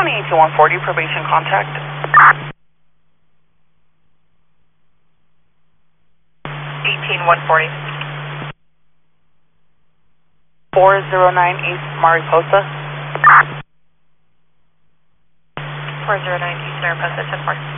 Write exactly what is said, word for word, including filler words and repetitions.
County eighteen one forty, probation contact. eighteen one forty. four zero nine East Mariposa. four zero nine East Mariposa, ten four.